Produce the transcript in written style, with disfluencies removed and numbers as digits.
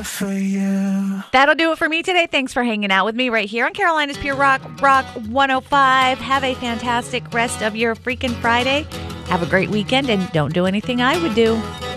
For you. That'll do it for me today. Thanks for hanging out with me right here on Carolina's Pure Rock, Rock 105. Have a fantastic rest of your freaking Friday. Have a great weekend and don't do anything I would do.